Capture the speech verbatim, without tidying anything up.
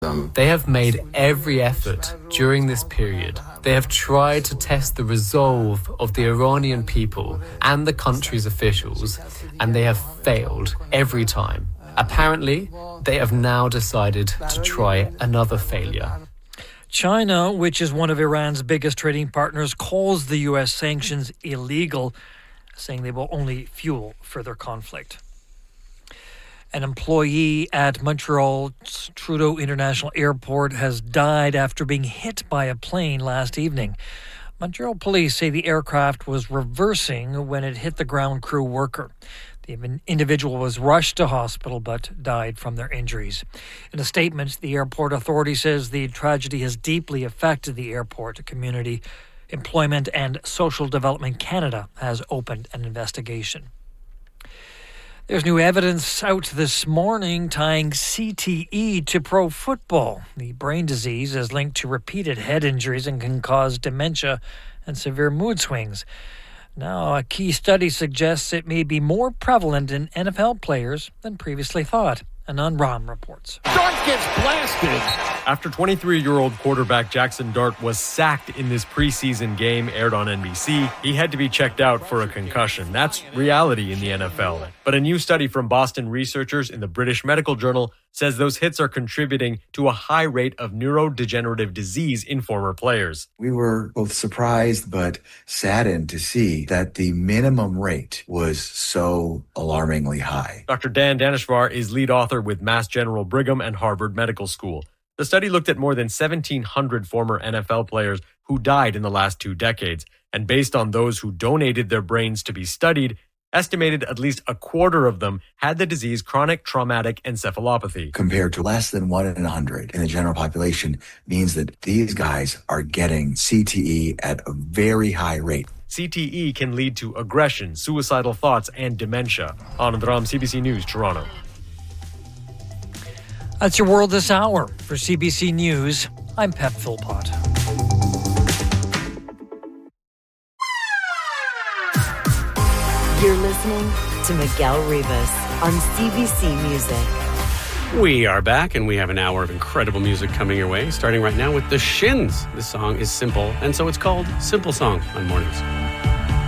They have made every effort during this period. They have tried to test the resolve of the Iranian people and the country's officials, and they have failed every time. Apparently, they have now decided to try another failure. China, which is one of Iran's biggest trading partners, calls the U S sanctions illegal, saying they will only fuel further conflict. An employee at Montreal's Trudeau International Airport has died after being hit by a plane last evening. Montreal police say the aircraft was reversing when it hit the ground crew worker. The individual was rushed to hospital but died from their injuries. In a statement, the airport authority says the tragedy has deeply affected the airport community. Employment and Social Development Canada has opened an investigation. There's new evidence out this morning tying C T E to pro football. The brain disease is linked to repeated head injuries and can cause dementia and severe mood swings. Now, a key study suggests it may be more prevalent in N F L players than previously thought. Anand Ram reports. Dart gets blasted. After twenty-three-year-old quarterback Jackson Dart was sacked in this preseason game aired on N B C, he had to be checked out for a concussion. That's reality in the N F L. But a new study from Boston researchers in the British Medical Journal says those hits are contributing to a high rate of neurodegenerative disease in former players. We were both surprised but saddened to see that the minimum rate was so alarmingly high. Doctor Dan Daneshvar is lead author with Mass General Brigham and Harvard Medical School. The study looked at more than seventeen hundred former N F L players who died in the last two decades, and based on those who donated their brains to be studied, estimated at least a quarter of them had the disease chronic traumatic encephalopathy. Compared to less than one in a hundred in the general population means that these guys are getting C T E at a very high rate. C T E can lead to aggression, suicidal thoughts, and dementia. Anand Ram, C B C News, Toronto. That's your world this hour. For C B C News, I'm Pep Philpott. You're listening to Miguel Rivas on C B C Music. We are back, and we have an hour of incredible music coming your way, starting right now with The Shins. This song is simple, and so it's called Simple Song on Mornings.